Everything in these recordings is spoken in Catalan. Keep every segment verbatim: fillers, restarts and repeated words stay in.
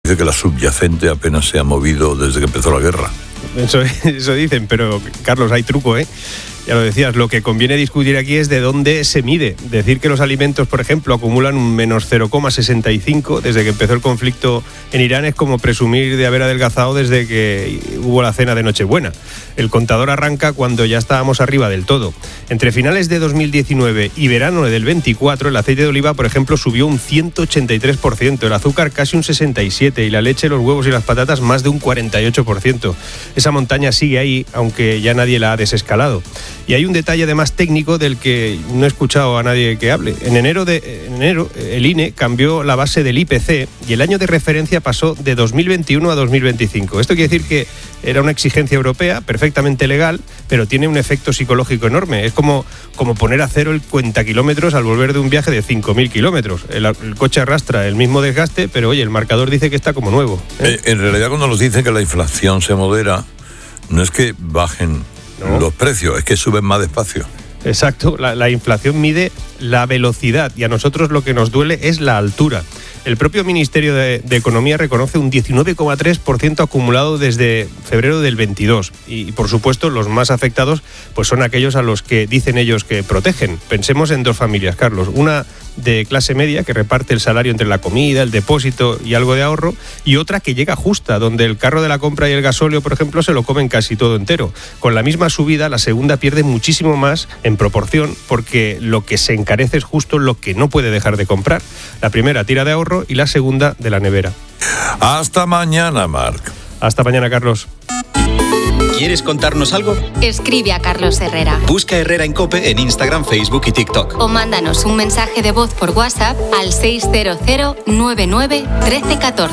Dice que la subyacente apenas se ha movido desde que empezó la guerra. Eso, eso dicen, pero Carlos, hay truco, ¿eh? Ya lo decías, lo que conviene discutir aquí es de dónde se mide. Decir que los alimentos, por ejemplo, acumulan un menos cero coma sesenta y cinco desde que empezó el conflicto en Irán es como presumir de haber adelgazado desde que hubo la cena de Nochebuena. El contador arranca cuando ya estábamos arriba del todo. Entre finales de dos mil diecinueve y verano del veinticuatro, el aceite de oliva, por ejemplo, subió un ciento ochenta y tres por ciento, el azúcar casi un sesenta y siete por ciento y la leche, los huevos y las patatas más de un cuarenta y ocho por ciento. Esa montaña sigue ahí, aunque ya nadie la ha desescalado. Y hay un detalle además técnico del que no he escuchado a nadie que hable. En enero, de, en enero el I N E cambió la base del I P C y el año de referencia pasó de dos mil veintiuno a dos mil veinticinco. Esto quiere decir que era una exigencia europea perfectamente legal, pero tiene un efecto psicológico enorme. Es como, como poner a cero el cuentakilómetros al volver de un viaje de cinco mil kilómetros. El, el coche arrastra el mismo desgaste, pero oye, el marcador dice que está como nuevo. ¿eh? Eh, en realidad, cuando nos dicen que la inflación se modera, no es que bajen ¿no? los precios, es que suben más despacio. Exacto, la, la inflación mide la velocidad y a nosotros lo que nos duele es la altura. El propio Ministerio de, de Economía reconoce un diecinueve coma tres por ciento acumulado desde febrero del veintidós y, y, por supuesto, los más afectados pues son aquellos a los que dicen ellos que protegen. Pensemos en dos familias, Carlos. Una de clase media que reparte el salario entre la comida, el depósito y algo de ahorro, y otra que llega justa, donde el carro de la compra y el gasóleo, por ejemplo, se lo comen casi todo entero. Con la misma subida, la segunda pierde muchísimo más en proporción porque lo que se encarece es justo lo que no puede dejar de comprar. La primera tira de ahorro y la segunda de la nevera. Hasta mañana, Marc. Hasta mañana, Carlos. ¿Quieres contarnos algo? Escribe a Carlos Herrera. Busca Herrera en COPE en Instagram, Facebook y TikTok. O mándanos un mensaje de voz por WhatsApp al seis cero cero nueve nueve uno tres uno cuatro.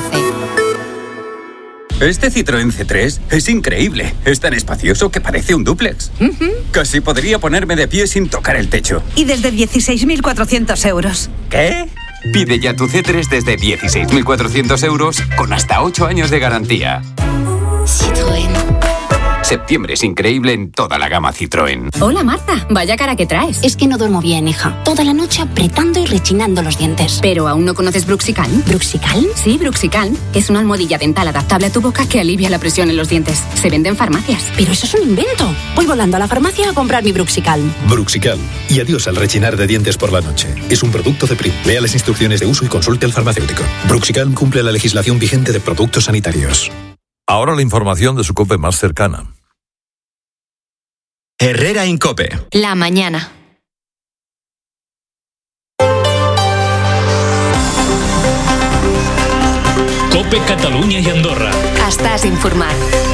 Este Citroën C tres es increíble. Es tan espacioso que parece un dúplex. Uh-huh. Casi podría ponerme de pie sin tocar el techo. Y desde dieciséis mil cuatrocientos euros. ¿Qué? Pide ya tu C tres desde dieciséis mil cuatrocientos euros con hasta ocho años de garantía. Citroën. Septiembre es increíble en toda la gama Citroën. Hola, Marta. Vaya cara que traes. Es que no duermo bien, hija. Toda la noche apretando y rechinando los dientes. ¿Pero aún no conoces Bruxicalm? ¿Bruxicalm? Sí, Bruxicalm. Es una almohadilla dental adaptable a tu boca que alivia la presión en los dientes. Se vende en farmacias. Pero eso es un invento. Voy volando a la farmacia a comprar mi Bruxicalm. Bruxicalm. Y adiós al rechinar de dientes por la noche. Es un producto de Prim. Lea las instrucciones de uso y consulte al farmacéutico. Bruxicalm cumple la legislación vigente de productos sanitarios. Ahora la información de su COPE más cercana. Herrera en COPE. La mañana. COPE Catalunya i Andorra. Estàs informat.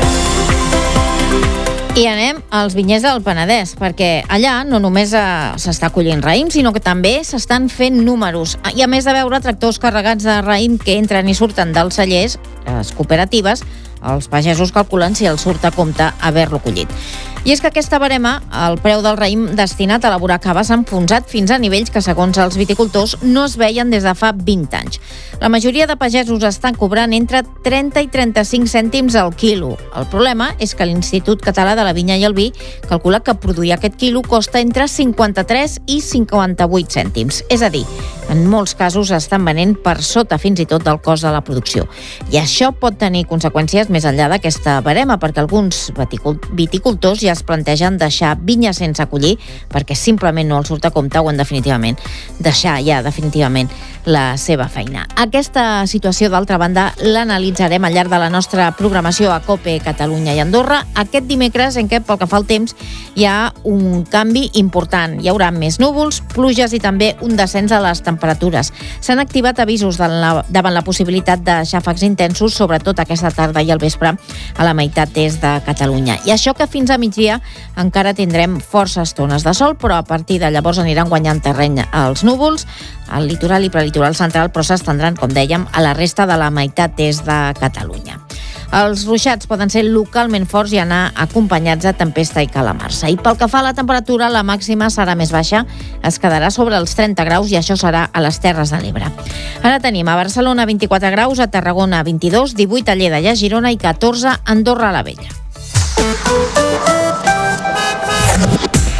I anem als vinyers del Penedès, perquè allà no només eh, s'està collint raïm, sinó que també s'estan fent números. I a més de veure tractors carregats de raïm que entren i surten dels cellers, les cooperatives, els pagesos calculen si els surt a compte haver-lo collit. I és que aquesta barema, el preu del raïm destinat a elaborar cava s'ha enfonsat fins a nivells que, segons els viticultors, no es veien des de fa vint anys. La majoria de pagesos estan cobrant entre trenta i trenta-cinc cèntims al quilo. El problema és que l'Institut Català de la Vinya i el Vi calcula que produir aquest quilo costa entre cinquanta-tres i cinquanta-vuit cèntims. És a dir, en molts casos estan venent per sota fins i tot del cost de la producció. I això pot tenir conseqüències més enllà d'aquesta barema, perquè alguns viticultors ja es plantegen deixar vinyes sense collir perquè simplement no els surt a compte o, en definitivament, deixar ja definitivament la seva feina. Aquesta situació, d'altra banda, l'analitzarem al llarg de la nostra programació a COPE Catalunya i Andorra aquest dimecres, en què, pel que fa al temps, hi ha un canvi important. Hi haurà més núvols, pluges i també un descens a les temperatures. S'han activat avisos davant la possibilitat de xàfecs intensos, sobretot aquesta tarda i al vespre a la meitat est de Catalunya. I això que fins a migdia encara tindrem força estones de sol, però a partir de llavors aniran guanyant terreny els núvols al litoral i prelitoral central, però s'estendran, com dèiem, a la resta de la meitat est de Catalunya. Els ruixats poden ser localment forts i anar acompanyats de tempesta i calamarsa. I pel que fa a la temperatura, la màxima serà més baixa, es quedarà sobre els trenta graus i això serà a les Terres de l'Ebre. Ara tenim a Barcelona vint-i-quatre graus, a Tarragona vint-i-dos, divuit a Lleida i a Girona i catorze a Andorra la Vella.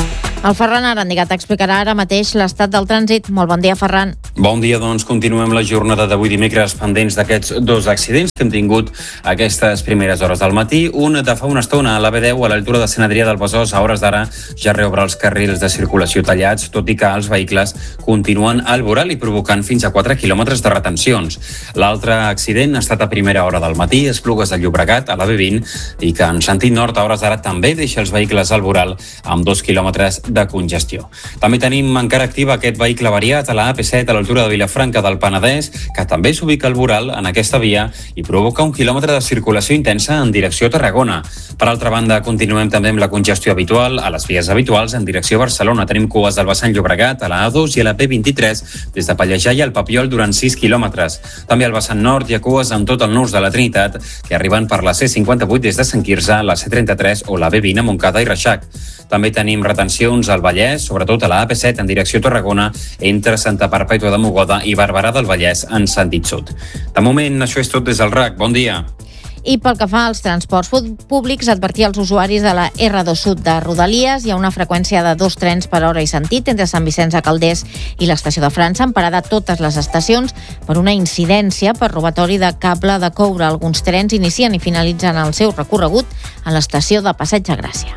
El Ferran Arandigat explicarà ara mateix l'estat del trànsit. Molt bon dia, Ferran. Bon dia, doncs continuem la jornada d'avui dimecres pendents d'aquests dos accidents que hem tingut aquestes primeres hores del matí. Un de fa una estona a l'A B deu a l'altura de Sant Adrià del Besòs. A hores d'ara ja reobre els carrils de circulació tallats, tot i que els vehicles continuen al voral i provocant fins a quatre quilòmetres de retencions. L'altre accident ha estat a primera hora del matí, a Esplugues de Llobregat, a la B vint, i que en sentit nord a hores d'ara també deixa els vehicles al voral amb dos quilòmetres de congestió. També tenim encara activa aquest vehicle variat a la A P set a l'altura de Vilafranca del Penedès, que també s'ubica al voral en aquesta via i provoca un quilòmetre de circulació intensa en direcció a Tarragona. Per altra banda, continuem també amb la congestió habitual a les vies habituals en direcció a Barcelona. Tenim cues del vessant Llobregat a la A dos i a la P vint-i-tres des de Pallejà i el Papiol durant sis quilòmetres. També al vessant nord hi ha cues en tot el nus de la Trinitat que arriben per la C cinquanta-vuit des de Sant Quirze, la C trenta-tres o la B vint a Montcada i Reixac. També tenim retencions al Vallès, sobretot a la A P set en direcció a Tarragona, entre Santa Perpètua de Mogoda i Barberà del Vallès en sentit sud. De moment, això és tot des del R A C. Bon dia. I pel que fa als transports públics, advertir als usuaris de la R dos Sud de Rodalies. Hi ha una freqüència de dos trens per hora i sentit entre Sant Vicenç de Calders i l'estació de França, en parada a totes les estacions per una incidència per robatori de cable de coure. Alguns trens inicien i finalitzen el seu recorregut a l'estació de Passeig de Gràcia.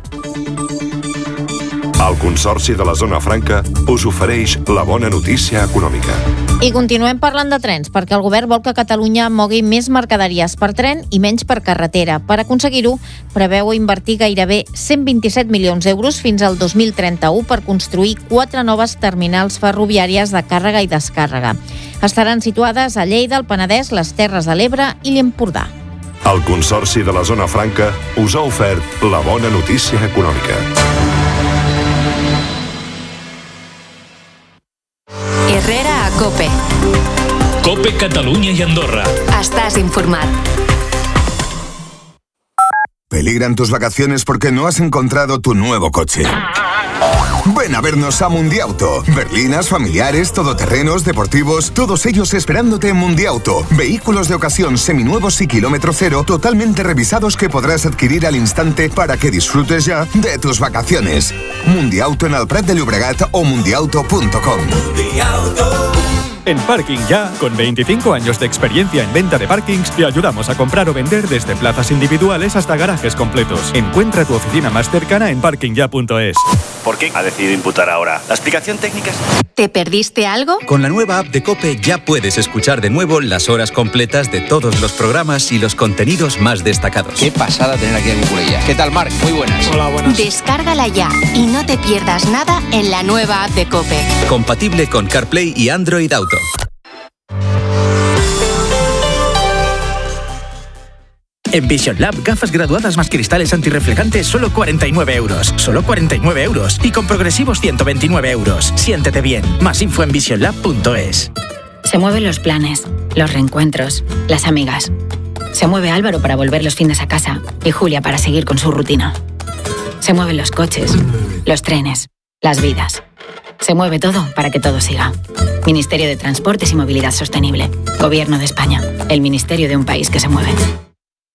El Consorci de la Zona Franca us ofereix la bona notícia econòmica. I continuem parlant de trens, perquè el govern vol que Catalunya mogui més mercaderies per tren i menys per carretera. Per aconseguir-ho, preveu invertir gairebé cent vint-i-set milions d'euros fins al dos mil trenta-u per construir quatre noves terminals ferroviàries de càrrega i descàrrega. Estaran situades a Lleida, el Penedès, les Terres de l'Ebre i l'Empordà. El Consorci de la Zona Franca us ha ofert la bona notícia econòmica. Herrera a COPE. COPE Catalunya y Andorra. Estás informat. Peligran tus vacaciones porque no has encontrado tu nuevo coche. Ven a vernos a Mundiauto. Berlinas, familiares, todoterrenos, deportivos, todos ellos esperándote en Mundiauto. Vehículos de ocasión seminuevos y kilómetro cero, totalmente revisados que podrás adquirir al instante para que disfrutes ya de tus vacaciones. Mundiauto en el Prat de Llobregat o mundiauto punto com. En Parking Ya, con veinticinco años de experiencia en venta de parkings, te ayudamos a comprar o vender desde plazas individuales hasta garajes completos. Encuentra tu oficina más cercana en parking ya punto es. ¿Por qué ha decidido imputar ahora? ¿La explicación técnica es...? ¿Te perdiste algo? Con la nueva app de COPE ya puedes escuchar de nuevo las horas completas de todos los programas y los contenidos más destacados. Qué pasada tener aquí a Cucurella. ¿Qué tal, Marc? Muy buenas. Hola, buenas. Descárgala ya y no te pierdas nada en la nueva app de COPE. Compatible con CarPlay y Android Auto. En Vision Lab, gafas graduadas más cristales antirreflejantes, solo cuarenta y nueve euros. Solo cuarenta y nueve euros. Y con progresivos ciento veintinueve euros. Siéntete bien. Más info en vision lab punto es. Se mueven los planes, los reencuentros, las amigas. Se mueve Álvaro para volver los fines a casa y Julia para seguir con su rutina. Se mueven los coches, los trenes, las vidas. Se mueve todo para que todo siga. Ministerio de Transportes y Movilidad Sostenible. Gobierno de España. El ministerio de un país que se mueve.